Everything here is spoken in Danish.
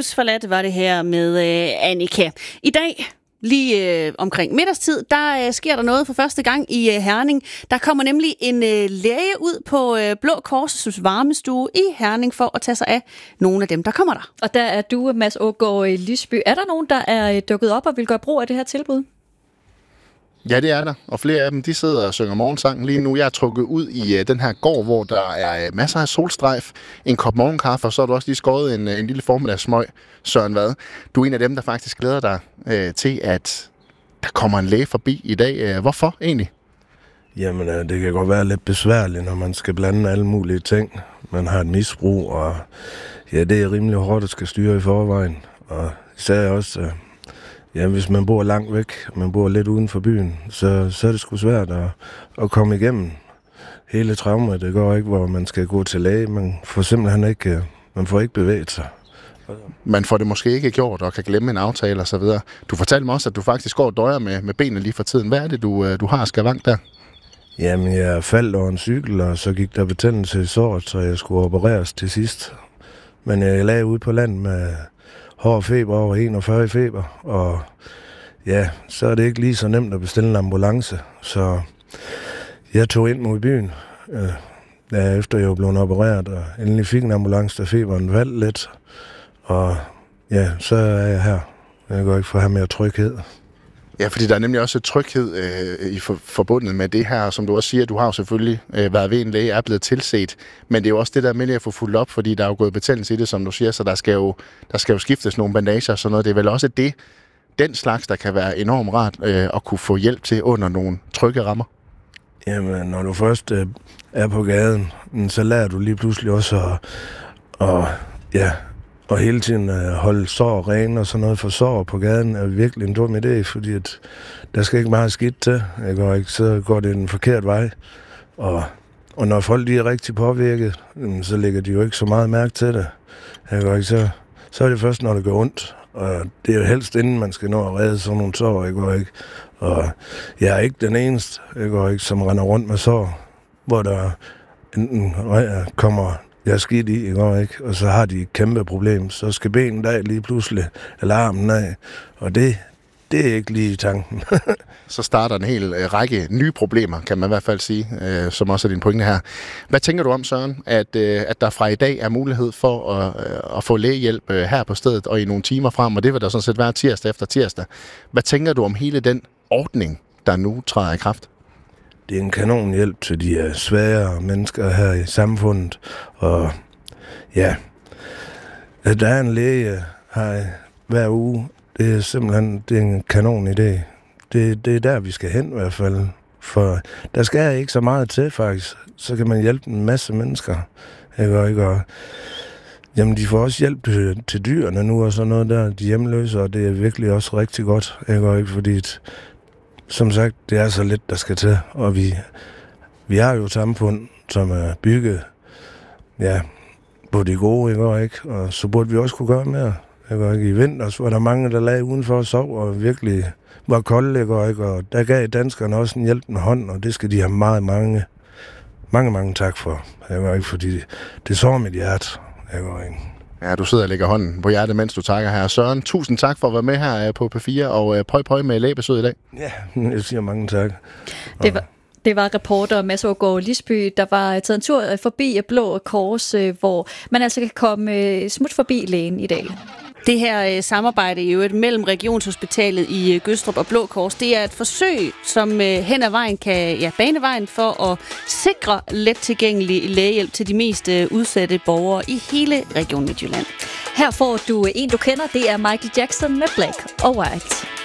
Livsforladt var det her med Annika. I dag, lige omkring middagstid, der sker der noget for første gang i Herning. Der kommer nemlig en læge ud på Blå Kors' varmestue i Herning for at tage sig af nogle af dem, der kommer der. Og der er du, Mads Aagaard Lisby. Er der nogen, der er dukket op og vil gøre brug af det her tilbud? Ja, det er der, og flere af dem, de sidder og synger morgensang lige nu. Jeg er trukket ud i den her gård, hvor der er masser af solstrejf, en kop morgenkaffe, og så har du også lige skåret en lille formiddagsmøg. Søren Vad, du er en af dem, der faktisk glæder dig til, at der kommer en læge forbi i dag. Hvorfor egentlig? Jamen, det kan godt være lidt besværligt, når man skal blande alle mulige ting. Man har et misbrug, og ja, det er rimelig hårdt at skal styre i forvejen. Og især også... Ja, hvis man bor langt væk, man bor lidt uden for byen, så er det sgu svært at komme igennem hele traumet. Det går ikke, hvor man skal gå til læge. Man får simpelthen ikke, man får ikke bevæget sig. Man får det måske ikke gjort og kan glemme en aftale og så videre. Du fortalte mig også, at du faktisk går og døjer med benene lige for tiden. Hvad er det, du har skavank der? Jamen, jeg faldt over en cykel, og så gik der betændelse i såret, så jeg skulle opereres til sidst. Men jeg lagde ud på land med hård feber over 41 i feber, og ja, så er det ikke lige så nemt at bestille en ambulance. Så jeg tog ind mod byen, efter jeg blev opereret, og endelig fik en ambulance, da feberen faldt lidt. Og ja, så er jeg her. Jeg går ikke for at have mere tryghed. Ja, fordi der er nemlig også tryghed forbundet med det her, som du også siger, du har jo selvfølgelig været ved en læge, er blevet tilset, men det er jo også det der med at få fuldt op, fordi der er jo gået betændelse i det, som du siger, så der skal jo skiftes nogle bandager og sådan noget. Det er vel også den slags, der kan være enormt rart at kunne få hjælp til under nogle trygge rammer. Jamen, når du først er på gaden, så lærer du lige pludselig også og hele tiden holde sår rene og sådan noget, for sår på gaden er virkelig en dum idé, fordi at der skal ikke meget skidt til, så går det en forkert vej. Og når folk de er rigtig påvirket, så lægger de jo ikke så meget mærke til det. Så er det først, når det går ondt. Og det er jo helst inden man skal nå at redde sådan nogle sår, ikke? Og jeg er ikke den eneste, som render rundt med sår, hvor der enten kommer skidt i, ikke? Og så har de et kæmpe problem. Så skal benet af lige pludselig, eller armen af. Og det er ikke lige i tanken. Så starter en hel række nye problemer, kan man i hvert fald sige, som også er din pointe her. Hvad tænker du om, Søren, at der fra i dag er mulighed for at få lægehjælp her på stedet og i nogle timer frem, og det vil der sådan set være tirsdag efter tirsdag. Hvad tænker du om hele den ordning, der nu træder i kraft? Det er en kanonhjælp til de svære mennesker her i samfundet. Og ja, at der er en læge her hver uge, det er simpelthen en kanon idé. Det er der, vi skal hen i hvert fald. For der skal ikke så meget til, faktisk. Så kan man hjælpe en masse mennesker. Og jamen, de får også hjælp til dyrene nu og sådan noget der, de hjemløse, og det er virkelig også rigtig godt. Ikke? Fordi som sagt, det er så lidt, der skal til, og vi har jo et samfund, som er bygget på det gode, ikke? Og så burde vi også kunne gøre mere. I vinter var der mange, der lagde udenfor og sov, og virkelig var kolde, ikke? Og der gav danskerne også en hjælpende hånd, og det skal de have mange tak for. Fordi det sår mit hjerte. Ja, du sidder og lægger hånden på hjertet, mens du takker her. Søren, tusind tak for at være med her på P4, og pøj med lægebesøg i dag. Ja, jeg siger mange tak. Det var reporter Mads Aagaard Lisby, der var taget en tur forbi Blå Kors, hvor man altså kan komme smut forbi lægen i dag. Det her samarbejde i øvrigt mellem Regionshospitalet i Gødstrup og Blå Kors, det er et forsøg, som hen ad vejen kan bane vejen for at sikre let tilgængelig lægehjælp til de mest udsatte borgere i hele Region Midtjylland. Her får du en, du kender, det er Michael Jackson med Black or White.